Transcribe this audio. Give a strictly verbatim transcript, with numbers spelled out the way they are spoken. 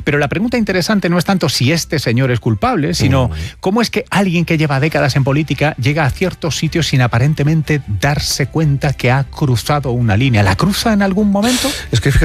Pero la pregunta interesante no es tanto si este señor es culpable, sino mm. cómo es que alguien que lleva décadas en política llega a ciertos sitios sin aparentemente darse cuenta que ha cruzado una línea. ¿La cruza en algún momento? Es que fíjate,